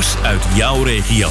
Nieuws uit jouw regio.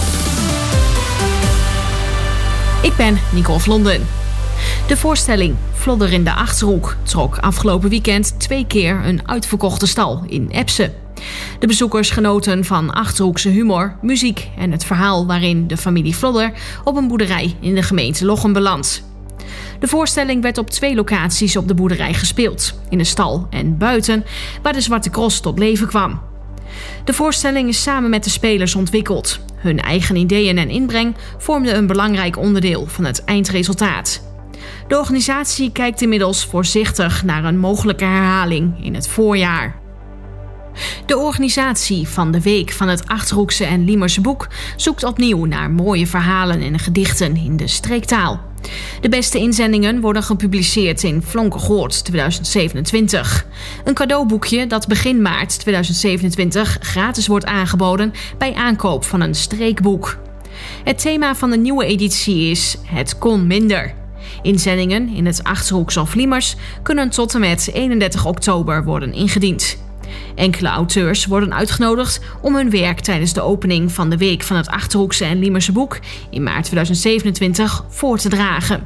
Ik ben Nicole Vlonden. De voorstelling Flodder in de Achterhoek trok afgelopen weekend 2 keer een uitverkochte stal in Epse. De bezoekers genoten van Achterhoekse humor, muziek en het verhaal waarin de familie Flodder op een boerderij in de gemeente Lochem belandt. De voorstelling werd op 2 locaties op de boerderij gespeeld, in de stal en buiten, waar de Zwarte Cross tot leven kwam. De voorstelling is samen met de spelers ontwikkeld. Hun eigen ideeën en inbreng vormden een belangrijk onderdeel van het eindresultaat. De organisatie kijkt inmiddels voorzichtig naar een mogelijke herhaling in het voorjaar. De organisatie van de Week van het Achterhoekse en Liemerse Boek zoekt opnieuw naar mooie verhalen en gedichten in de streektaal. De beste inzendingen worden gepubliceerd in Flonkergoord 2027. Een cadeauboekje dat begin maart 2027 gratis wordt aangeboden bij aankoop van een streekboek. Het thema van de nieuwe editie is Het kon minder. Inzendingen in het Achterhoekse of Liemers kunnen tot en met 31 oktober worden ingediend. Enkele auteurs worden uitgenodigd om hun werk tijdens de opening van de Week van het Achterhoekse en Liemerse Boek in maart 2027 voor te dragen.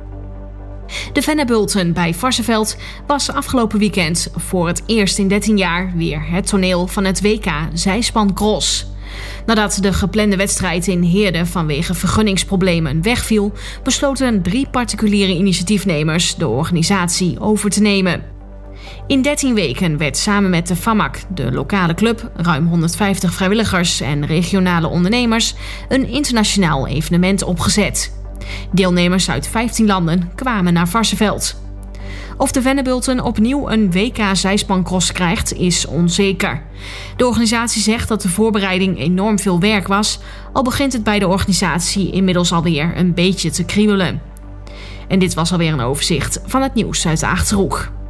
De Vennebulten bij Varsseveld was afgelopen weekend voor het eerst in 13 jaar weer het toneel van het WK Zijspan Cross. Nadat de geplande wedstrijd in Heerde vanwege vergunningsproblemen wegviel, besloten 3 particuliere initiatiefnemers de organisatie over te nemen. In 13 weken werd samen met de FAMAC, de lokale club, ruim 150 vrijwilligers en regionale ondernemers, een internationaal evenement opgezet. Deelnemers uit 15 landen kwamen naar Varsseveld. Of de Vennebulten opnieuw een WK zijspancross krijgt, is onzeker. De organisatie zegt dat de voorbereiding enorm veel werk was, al begint het bij de organisatie inmiddels alweer een beetje te kriebelen. En dit was alweer een overzicht van het nieuws uit de Achterhoek.